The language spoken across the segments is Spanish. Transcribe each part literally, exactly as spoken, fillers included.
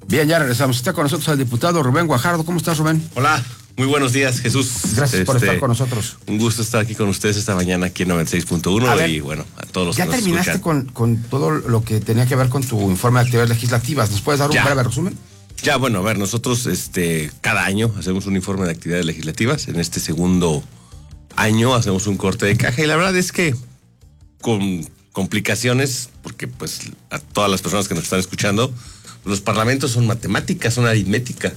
Bien, ya regresamos. Está con nosotros el diputado Rubén Guajardo. ¿Cómo estás, Rubén? Hola, muy buenos días, Jesús. Gracias este, por estar con nosotros. Un gusto estar aquí con ustedes esta mañana aquí en noventa y seis punto uno y bueno, a todos los ya que nos terminaste escuchan. con, con todo lo que tenía que ver con tu informe de actividades legislativas. ¿Nos puedes dar un Ya. breve resumen? Ya, bueno, a ver, nosotros este cada año hacemos un informe de actividades legislativas. En este segundo año hacemos un corte de caja y la verdad es que con complicaciones, porque pues a todas las personas que nos están escuchando, los parlamentos son matemáticas, son aritmética.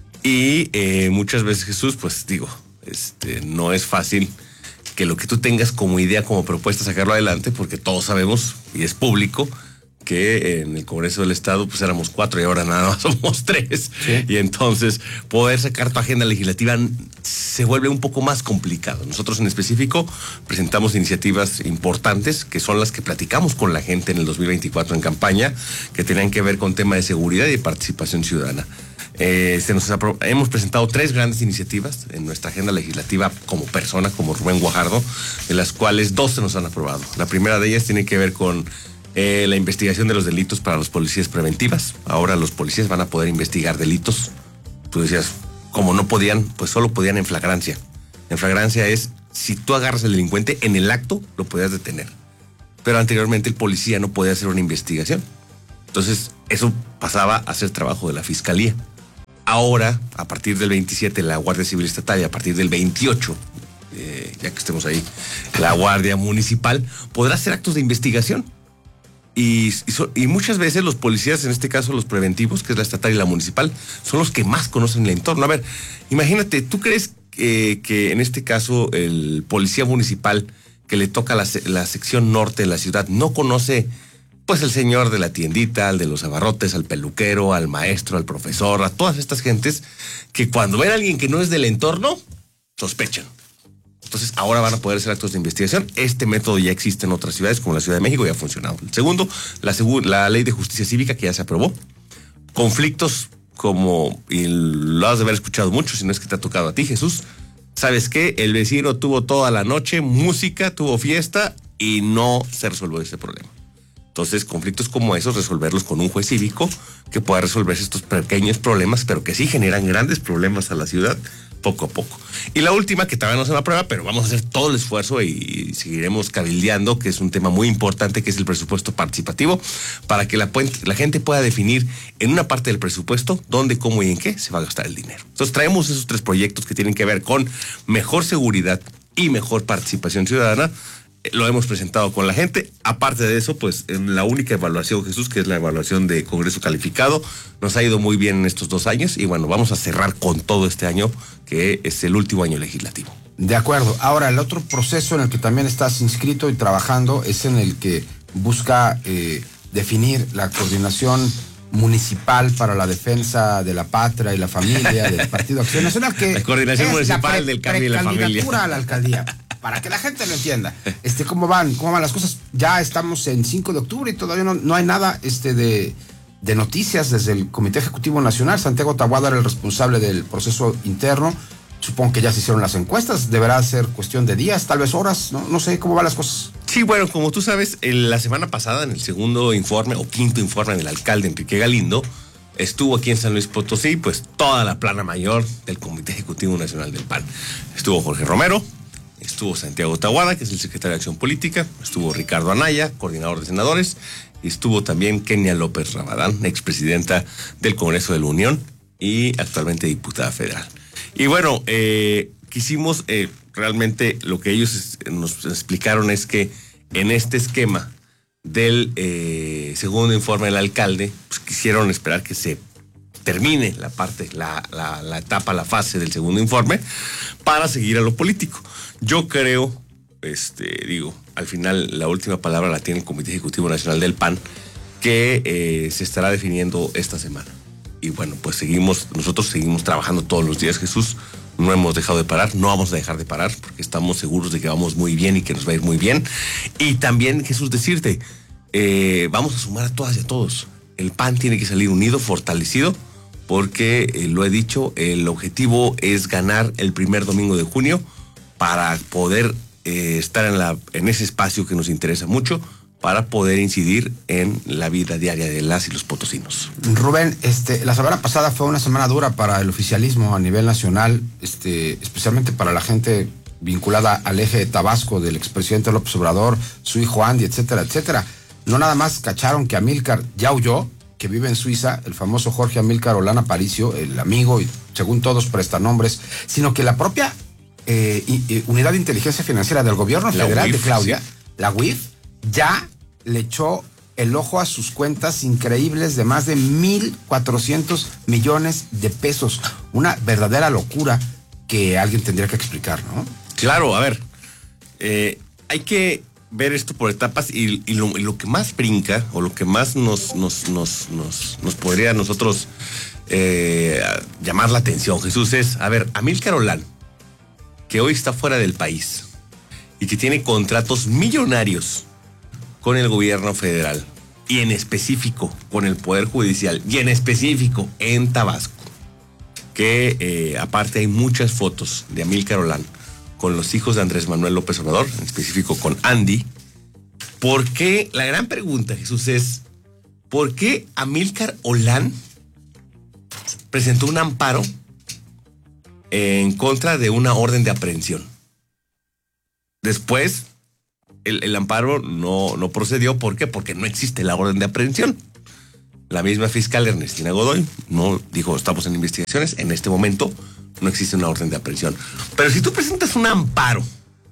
Y eh, muchas veces, Jesús, pues digo, este, no es fácil que lo que tú tengas como idea, como propuesta, sacarlo adelante, porque todos sabemos, y es público, que en el Congreso del Estado pues éramos cuatro y ahora nada más somos tres. Sí. Y entonces poder sacar tu agenda legislativa se vuelve un poco más complicado. Nosotros en específico presentamos iniciativas importantes que son las que platicamos con la gente en el dos mil veinticuatro en campaña, que tenían que ver con tema de seguridad y de participación ciudadana. Eh, se nos apro- hemos presentado tres grandes iniciativas en nuestra agenda legislativa como persona, como Rubén Guajardo, de las cuales dos se nos han aprobado. La primera de ellas tiene que ver con Eh, la investigación de los delitos para los policías preventivas. Ahora los policías van a poder investigar delitos. Tú decías, como no podían, pues solo podían en flagrancia. En flagrancia es, si tú agarras al delincuente en el acto, lo podías detener. Pero anteriormente el policía no podía hacer una investigación. Entonces, eso pasaba a ser trabajo de la Fiscalía. Ahora, a partir del veintisiete, la Guardia Civil Estatal, y a partir del veintiocho, eh, ya que estemos ahí, la Guardia Municipal podrá hacer actos de investigación. Y, y, so, y muchas veces los policías, en este caso los preventivos, que es la estatal y la municipal, son los que más conocen el entorno. A ver, imagínate, ¿tú crees que, que en este caso el policía municipal que le toca la, la sección norte de la ciudad no conoce pues el señor de la tiendita, al de los abarrotes, al peluquero, al maestro, al profesor, a todas estas gentes que cuando ven a alguien que no es del entorno, sospechan? Entonces, ahora van a poder hacer actos de investigación. Este método ya existe en otras ciudades, como la Ciudad de México, y ha funcionado. El segundo, la, segu- la ley de justicia cívica, que ya se aprobó. Conflictos como, y lo has de haber escuchado mucho, si no es que te ha tocado a ti, Jesús. ¿Sabes qué? El vecino tuvo toda la noche música, tuvo fiesta, y no se resolvió ese problema. Entonces, conflictos como esos, resolverlos con un juez cívico que pueda resolver estos pequeños problemas, pero que sí generan grandes problemas a la ciudad, poco a poco. Y la última, que todavía no se la prueba, pero vamos a hacer todo el esfuerzo y seguiremos cabildeando, que es un tema muy importante, que es el presupuesto participativo, para que la, la gente pueda definir en una parte del presupuesto dónde, cómo y en qué se va a gastar el dinero. Entonces traemos esos tres proyectos que tienen que ver con mejor seguridad y mejor participación ciudadana. Lo hemos presentado con la gente. Aparte de eso, pues en la única evaluación, Jesús, que es la evaluación de Congreso Calificado, nos ha ido muy bien en estos dos años y bueno, vamos a cerrar con todo este año, que es el último año legislativo. De acuerdo. Ahora, el otro proceso en el que también estás inscrito y trabajando es en el que busca eh, definir la coordinación municipal para la defensa de la patria y la familia del Partido Acción Nacional, que la coordinación es municipal la pre- del cambio y la familia. Precandidatura a la alcaldía. Para que la gente lo entienda. Este, ¿cómo van? ¿Cómo van las cosas? Ya estamos en cinco de octubre y todavía no, no hay nada este, de, de noticias desde el Comité Ejecutivo Nacional. Santiago Taboada era el responsable del proceso interno. Supongo que ya se hicieron las encuestas. Deberá ser cuestión de días, tal vez horas. No, no sé cómo van las cosas. Sí, bueno, como tú sabes, el, la semana pasada, en el segundo informe o quinto informe del alcalde Enrique Galindo, estuvo aquí en San Luis Potosí, pues toda la plana mayor del Comité Ejecutivo Nacional del P A N. Estuvo Jorge Romero, estuvo Santiago Taboada, que es el secretario de Acción Política, estuvo Ricardo Anaya, coordinador de senadores, y estuvo también Kenia López Rabadán, expresidenta del Congreso de la Unión y actualmente diputada federal. Y bueno, eh, quisimos, eh, realmente lo que ellos nos explicaron es que en este esquema del eh, segundo informe del alcalde, pues quisieron esperar que se termine la parte, la, la, la etapa, la fase del segundo informe para seguir a lo político. Yo creo, este, digo, al final la última palabra la tiene el Comité Ejecutivo Nacional del P A N, que eh, se estará definiendo esta semana. Y bueno, pues seguimos, nosotros seguimos trabajando todos los días, Jesús. No hemos dejado de parar, no vamos a dejar de parar, porque estamos seguros de que vamos muy bien y que nos va a ir muy bien. Y también, Jesús, decirte, eh, vamos a sumar a todas y a todos. El P A N tiene que salir unido, fortalecido, porque, eh, lo he dicho, el objetivo es ganar el primer domingo de junio para poder eh, estar en, la, en ese espacio que nos interesa mucho, para poder incidir en la vida diaria de las y los potosinos. Rubén, este, la semana pasada fue una semana dura para el oficialismo a nivel nacional, este, especialmente para la gente vinculada al eje de Tabasco del expresidente López Obrador, su hijo Andy, etcétera, etcétera. No nada más cacharon que Amílcar ya huyó, que vive en Suiza, el famoso Jorge Amílcar Olán Aparicio, el amigo y según todos prestanombres, sino que la propia eh, y, y Unidad de Inteligencia Financiera del Gobierno Federal U I F, de Claudia, sí. la U I F, ya le echó el ojo a sus cuentas increíbles de más de mil cuatrocientos millones de pesos. Una verdadera locura que alguien tendría que explicar, ¿no? Claro, a ver, eh, hay que ver esto por etapas y, y, lo, y lo que más brinca o lo que más nos, nos, nos, nos, nos podría a nosotros eh, llamar la atención, Jesús, es, a ver, Amílcar Olán, que hoy está fuera del país y que tiene contratos millonarios con el gobierno federal y en específico con el Poder Judicial y en específico en Tabasco, que eh, aparte hay muchas fotos de Amílcar Olán con los hijos de Andrés Manuel López Obrador, en específico con Andy. ¿Por qué? La gran pregunta, Jesús, es ¿por qué Amílcar Olán presentó un amparo en contra de una orden de aprehensión? Después El, el amparo no, no procedió. ¿Por qué? Porque no existe la orden de aprehensión. La misma fiscal Ernestina Godoy no dijo, estamos en investigaciones, en este momento no existe una orden de aprehensión. Pero si tú presentas un amparo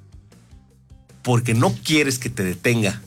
porque no quieres que te detenga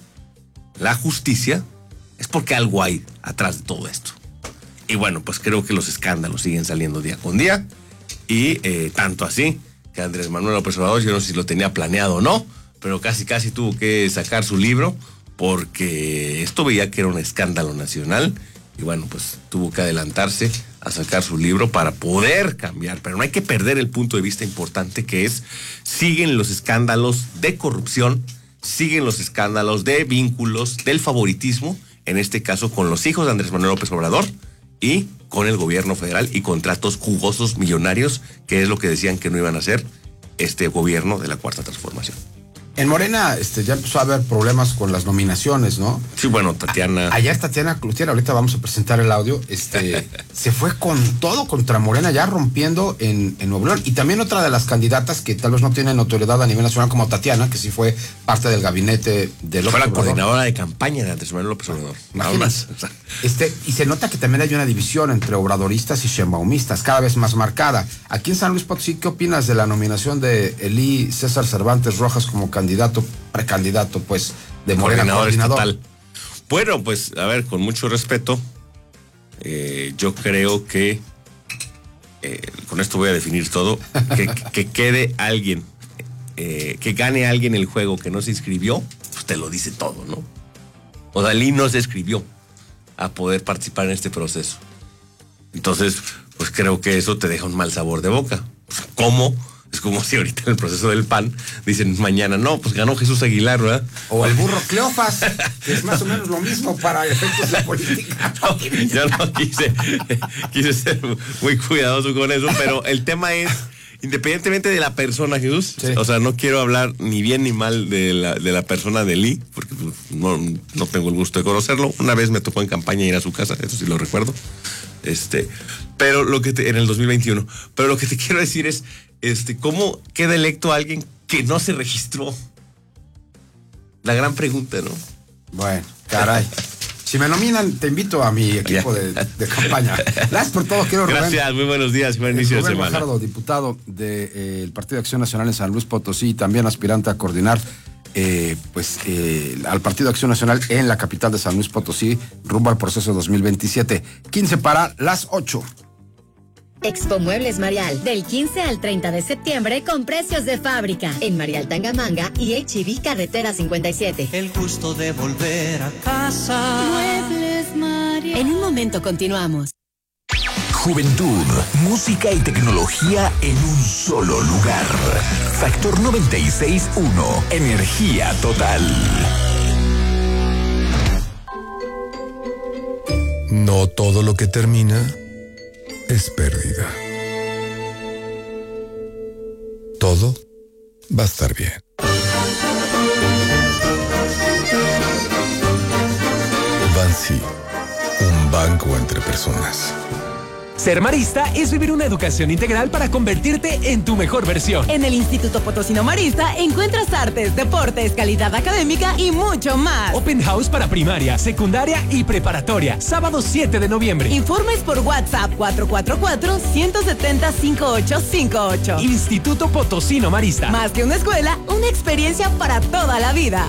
la justicia, es porque algo hay atrás de todo esto. Y bueno, pues creo que los escándalos siguen saliendo día con día. Y eh, tanto así que Andrés Manuel López Obrador, yo no sé si lo tenía planeado o no, pero casi casi tuvo que sacar su libro porque esto veía que era un escándalo nacional y bueno, pues tuvo que adelantarse a sacar su libro para poder cambiar. Pero no hay que perder el punto de vista importante que es, siguen los escándalos de corrupción, siguen los escándalos de vínculos, del favoritismo, en este caso con los hijos de Andrés Manuel López Obrador y con el gobierno federal y contratos jugosos millonarios, que es lo que decían que no iban a hacer este gobierno de la Cuarta Transformación. En Morena este, ya empezó a haber problemas con las nominaciones, ¿no? Sí, bueno, Tatiana... A, allá es Tatiana Cloutier, ahorita vamos a presentar el audio. Este, se fue con todo contra Morena, ya rompiendo en, en Nuevo León. Y también otra de las candidatas que tal vez no tiene notoriedad a nivel nacional como Tatiana, que sí fue parte del gabinete de López Obrador. Fue la coordinadora de campaña de Andrés Manuel López Obrador. Nada más. Este, y se nota que también hay una división entre obradoristas y sheinbaumistas, cada vez más marcada. Aquí en San Luis Potosí, ¿qué opinas de la nominación de Elí César Cervantes Rojas como candidato, precandidato, pues, de Morena, coordinador, coordinador estatal? Bueno, pues, a ver, con mucho respeto, eh, yo creo que, eh, con esto voy a definir todo, que, que quede alguien, eh, que gane alguien el juego que no se inscribió, pues te lo dice todo, ¿no? Odalí no se inscribió a poder participar en este proceso. Entonces, pues creo que eso te deja un mal sabor de boca. ¿Cómo? Es como si ahorita en el proceso del P A N dicen mañana, no, pues ganó Jesús Aguilar, ¿verdad? O el burro Cleofas, que es más o menos lo mismo para efectos de política. No, yo no quise, quise ser muy cuidadoso con eso, pero el tema es, independientemente de la persona, Jesús, sí. O sea, no quiero hablar ni bien ni mal de la, de la persona de Lee, porque pues, no, no tengo el gusto de conocerlo. Una vez me tocó en campaña ir a su casa, eso sí lo recuerdo. Este, pero lo que te, en el dos mil veintiuno, pero lo que te quiero decir es, este, ¿cómo queda electo alguien que no se registró? La gran pregunta, ¿no? Bueno, caray. Si me nominan, te invito a mi equipo de, de campaña. Gracias por todo, quiero Rubén. Gracias, muy buenos días, buen inicio Rubén de semana. Fajardo, diputado del de, eh, Partido de Acción Nacional en San Luis Potosí, también aspirante a coordinar eh, pues eh, al Partido de Acción Nacional en la capital de San Luis Potosí, rumbo al proceso dos mil veintisiete. quince para las ocho. Expo Muebles Marial, del quince al treinta de septiembre con precios de fábrica en Marial Tangamanga y H E B Carretera cincuenta y siete. El gusto de volver a casa. Muebles Marial. En un momento continuamos. Juventud, música y tecnología en un solo lugar. Factor noventa y seis punto uno, energía total. No todo lo que termina es pérdida. Todo va a estar bien. Sí, un banco entre personas. Ser marista es vivir una educación integral para convertirte en tu mejor versión. En el Instituto Potosino Marista encuentras artes, deportes, calidad académica y mucho más. Open House para primaria, secundaria y preparatoria. Sábado siete de noviembre. Informes por WhatsApp cuatro cuatro cuatro, uno siete cero, cinco ocho cinco ocho. Instituto Potosino Marista. Más que una escuela, una experiencia para toda la vida.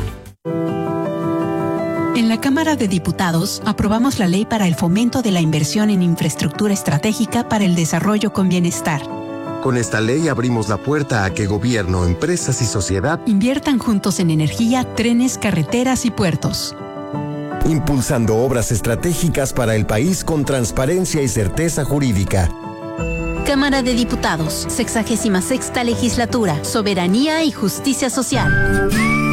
En la Cámara de Diputados aprobamos la ley para el fomento de la inversión en infraestructura estratégica para el desarrollo con bienestar. Con esta ley abrimos la puerta a que gobierno, empresas y sociedad inviertan juntos en energía, trenes, carreteras y puertos. Impulsando obras estratégicas para el país con transparencia y certeza jurídica. Cámara de Diputados, sexagésima sexta legislatura, soberanía y justicia social.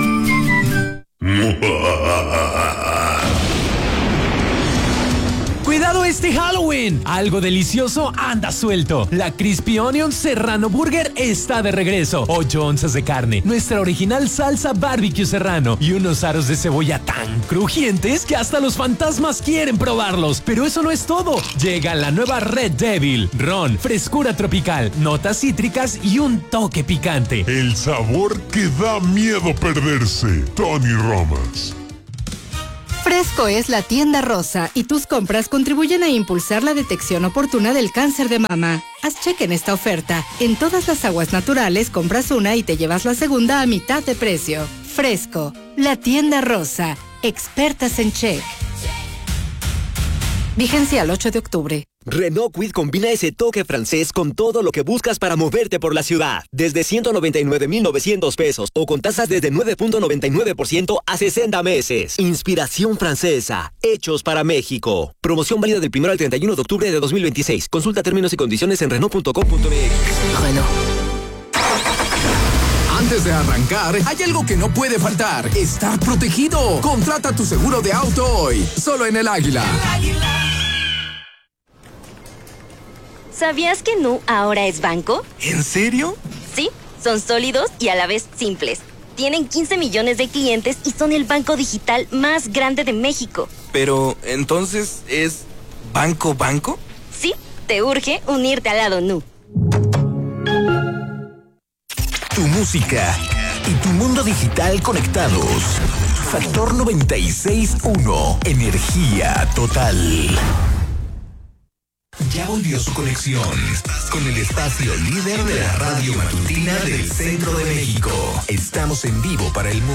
¡Cuidado este Halloween! Algo delicioso anda suelto. La Crispy Onion Serrano Burger está de regreso. ocho onzas de carne, nuestra original salsa barbecue serrano y unos aros de cebolla tan crujientes que hasta los fantasmas quieren probarlos. Pero eso no es todo. Llega la nueva Red Devil. Ron, frescura tropical, notas cítricas y un toque picante. El sabor que da miedo perderse. Tony Romas. Fresco es la tienda rosa y tus compras contribuyen a impulsar la detección oportuna del cáncer de mama. Haz cheque en esta oferta. En todas las aguas naturales compras una y te llevas la segunda a mitad de precio. Fresco, la tienda rosa. Expertas en check. Vigencia al ocho de octubre. Renault Kwid combina ese toque francés con todo lo que buscas para moverte por la ciudad. Desde ciento noventa y nueve mil novecientos pesos o con tasas desde nueve punto noventa y nueve por ciento a sesenta meses. Inspiración francesa. Hechos para México. Promoción válida del primero al treinta y uno de octubre de dos mil veintiséis. Consulta términos y condiciones en Renault punto com punto m x. Renault. Antes de arrancar, hay algo que no puede faltar. Estar protegido. Contrata tu seguro de auto hoy. Solo en El Águila. El Águila. ¿Sabías que Nu ahora es banco? ¿En serio? Sí, son sólidos y a la vez simples. Tienen quince millones de clientes y son el banco digital más grande de México. Pero, ¿entonces es banco banco? Sí, te urge unirte al lado Nu. Tu música y tu mundo digital conectados. Factor noventa y seis punto uno. Energía total. Ya volvió su conexión con el espacio líder de la radio matutina del centro de México. Estamos en vivo para el mundo.